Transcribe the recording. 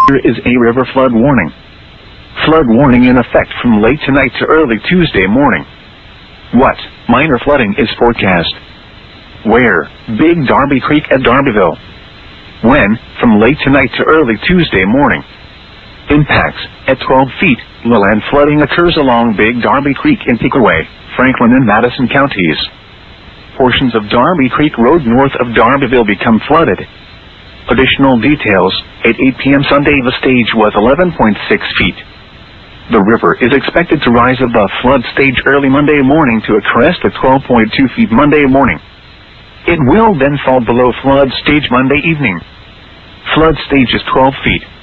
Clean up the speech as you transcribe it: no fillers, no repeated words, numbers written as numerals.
Here is a river flood warning. Flood warning in effect from late tonight to early Tuesday morning. What? Minor flooding is forecast. Where? Big Darby Creek at Darbyville. When? From late tonight to early Tuesday morning. Impacts: at 12 feet, lowland flooding occurs along Big Darby Creek in Pickaway, Franklin and Madison counties. Portions of Darby Creek Road north of Darbyville become flooded. Additional details: at 8 p.m. Sunday the stage was 11.6 feet. The river is expected to rise above flood stage early Monday morning to a crest of 12.2 feet Monday morning. It will then fall below flood stage Monday evening. Flood stage is 12 feet.